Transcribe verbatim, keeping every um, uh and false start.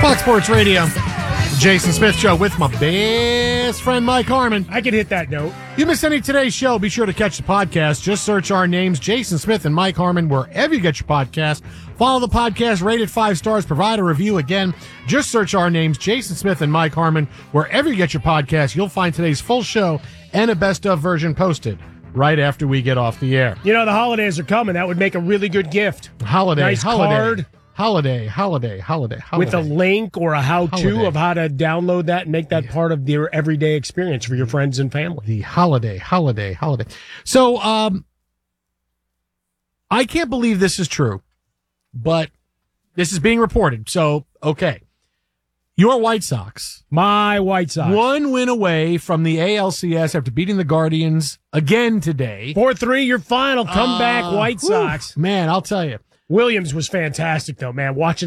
Fox Sports Radio. Jason Smith Show with my best friend Mike Harmon. I can hit that note. You missed any of today's show, be sure to catch the podcast. Just search our names, Jason Smith and Mike Harmon, wherever you get your podcast. Follow the podcast, rate it five stars, provide a review. Again, just search our names, Jason Smith and Mike Harmon, wherever you get your podcast. You'll find today's full show and a best of version posted right after we get off the air. You know, the holidays are coming. That would make a really good gift. Holiday, nice holiday. card. Holiday, holiday, holiday, holiday. With a link or a how-to Holiday. of how to download that and make that part of their everyday experience for your friends and family. The holiday, holiday, holiday. So, um, I can't believe this is true, but this is being reported. So, okay. Your White Sox. My White Sox. One win away from the A L C S after beating the Guardians again today. four three, your final comeback, Uh, White whew. Sox. Man, I'll tell you. Williams was fantastic, though, man. Watching